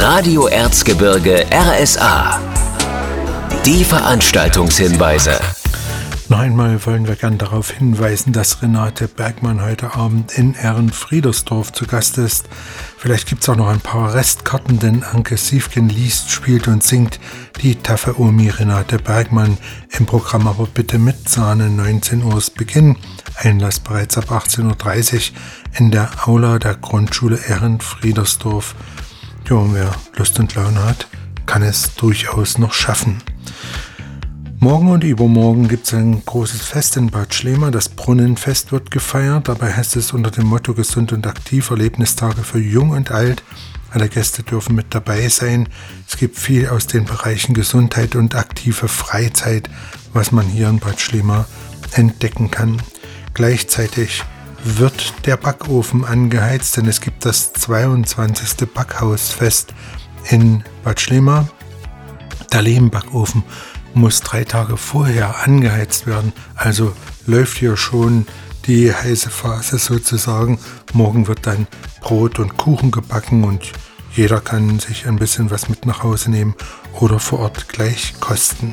Radio Erzgebirge RSA. Die Veranstaltungshinweise. Noch einmal wollen wir gern darauf hinweisen, dass Renate Bergmann heute Abend in Ehrenfriedersdorf zu Gast ist. Vielleicht gibt es auch noch ein paar Restkarten, denn Anke Siefgen liest, spielt und singt die taffe Omi Renate Bergmann. Im Programm aber bitte mit Sahne, 19 Uhr ist Beginn. Einlass bereits ab 18.30 Uhr in der Aula der Grundschule Ehrenfriedersdorf. Ja, und wer Lust und Laune hat, kann es durchaus noch schaffen. Morgen und übermorgen gibt es ein großes Fest in Bad Schlema. Das Brunnenfest wird gefeiert. Dabei heißt es unter dem Motto Gesund und aktiv, Erlebnistage für Jung und Alt. Alle Gäste dürfen mit dabei sein. Es gibt viel aus den Bereichen Gesundheit und aktive Freizeit, was man hier in Bad Schlema entdecken kann. Gleichzeitig wird der Backofen angeheizt, denn es gibt das 22. Backhausfest in Bad Schlema. Der Lehmbackofen muss 3 Tage vorher angeheizt werden, also läuft hier schon die heiße Phase sozusagen. Morgen wird dann Brot und Kuchen gebacken und jeder kann sich ein bisschen was mit nach Hause nehmen oder vor Ort gleich kosten.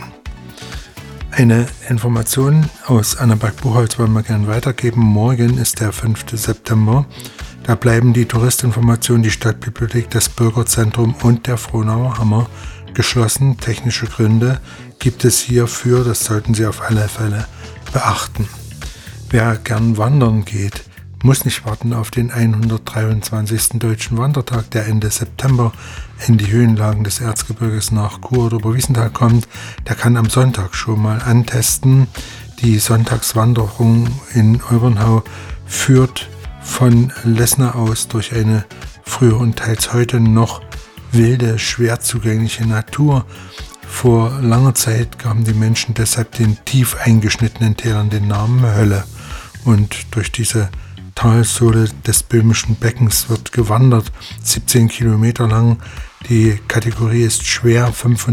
Eine Information aus Annaberg-Buchholz wollen wir gerne weitergeben. Morgen ist der 5. September. Da bleiben die Touristinformationen, die Stadtbibliothek, das Bürgerzentrum und der Frohnauer Hammer geschlossen. Technische Gründe gibt es hierfür, das sollten Sie auf alle Fälle beachten. Wer gern wandern geht, muss nicht warten auf den 123. Deutschen Wandertag, der Ende September in die Höhenlagen des Erzgebirges nach Chur oder Oberwiesenthal kommt. Der kann am Sonntag schon mal antesten. Die Sonntagswanderung in Olbernhau führt von Lessner aus durch eine früher und teils heute noch wilde, schwer zugängliche Natur. Vor langer Zeit gaben die Menschen deshalb den tief eingeschnittenen Tälern den Namen Hölle. Und durch diese Talsohle des Böhmischen Beckens wird gewandert, 17 Kilometer lang. Die Kategorie ist schwer,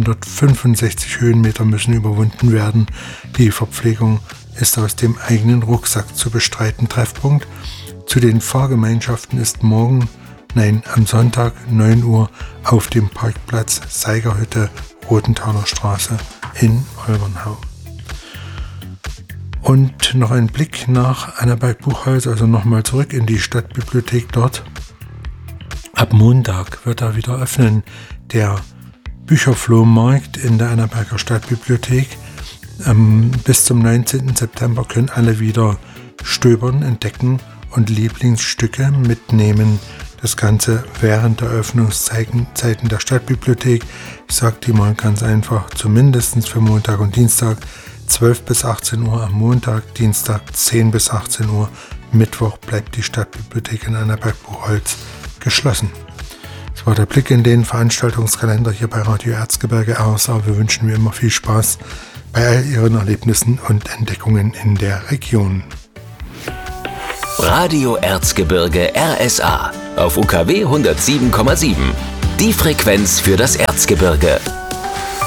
565 Höhenmeter müssen überwunden werden. Die Verpflegung ist aus dem eigenen Rucksack zu bestreiten. Treffpunkt zu den Fahrgemeinschaften ist am Sonntag 9 Uhr auf dem Parkplatz Seigerhütte, Rotenthaler Straße in Olbernhau. Und noch ein Blick nach Annaberg-Buchholz, also nochmal zurück in die Stadtbibliothek dort. Ab Montag wird er wieder öffnen, der Bücherflohmarkt in der Annaberger Stadtbibliothek. Bis zum 19. September können alle wieder stöbern, entdecken und Lieblingsstücke mitnehmen. Das Ganze während der Öffnungszeiten der Stadtbibliothek. Ich sage die mal ganz einfach, zumindest für Montag und Dienstag 12 bis 18 Uhr am Montag, Dienstag 10 bis 18 Uhr, Mittwoch bleibt die Stadtbibliothek in Annaberg-Buchholz geschlossen. Das war der Blick in den Veranstaltungskalender hier bei Radio Erzgebirge RSA. Wir wünschen wie immer viel Spaß bei all Ihren Erlebnissen und Entdeckungen in der Region. Radio Erzgebirge RSA auf UKW 107,7. Die Frequenz für das Erzgebirge.